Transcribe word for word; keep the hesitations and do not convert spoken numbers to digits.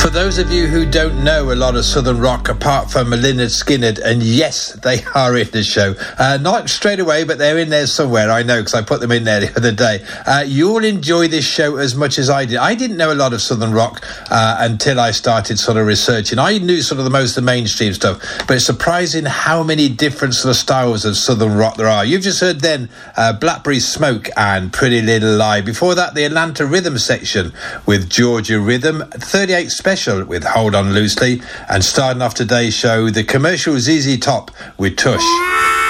For those of you who don't know a lot of Southern rock, apart from Lynyrd Skynyrd, and yes, they are in the show. Uh, not straight away, but they're in there somewhere, I know, because I put them in there the other day. Uh, you'll enjoy this show as much as I did. I didn't know a lot of Southern rock uh, until I started sort of researching. I knew sort of the most of the mainstream stuff, but it's surprising how many different sort of styles of Southern rock there are. You've just heard then uh, Blackberry Smoke and Pretty Little Lie. Before that, the Atlanta Rhythm section with Georgia Rhythm, thirty-eight Special with Hold On Loosely, and starting off today's show, the commercial Z Z Top with Tush.